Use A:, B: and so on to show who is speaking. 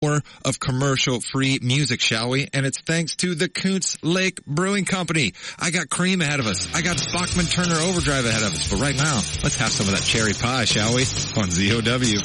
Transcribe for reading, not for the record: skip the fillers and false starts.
A: of commercial-free music, shall we? And it's thanks to the Koontz Lake Brewing Company. I got Cream ahead of us. I got Bachman Turner Overdrive ahead of us. But right now, let's have some of that cherry pie, shall we? On ZOW.